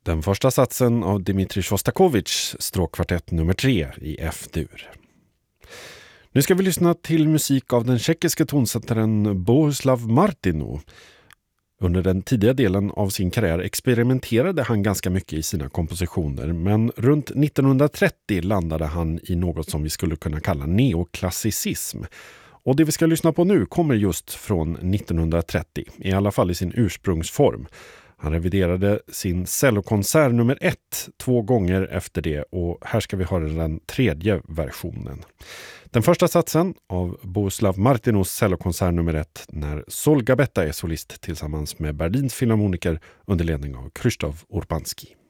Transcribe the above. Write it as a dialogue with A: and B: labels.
A: Den första satsen av Dmitrij Sjostakovitj, stråkkvartett nummer 3 i F-dur. Nu ska vi lyssna till musik av den tjeckiske tonsättaren Bohuslav Martinu. Under den tidiga delen av sin karriär experimenterade han ganska mycket i sina kompositioner, men runt 1930 landade han i något som vi skulle kunna kalla neoklassicism. Och det vi ska lyssna på nu kommer just från 1930, i alla fall i sin ursprungsform. Han reviderade sin cellokonsert nummer 1 2 gånger efter det, och här ska vi höra den tredje versionen. Den första satsen av Bohuslav Martinus cellokonsert nummer 1 när Sol Gabetta är solist tillsammans med Berlins filharmoniker under ledning av Krzysztof Urbanski.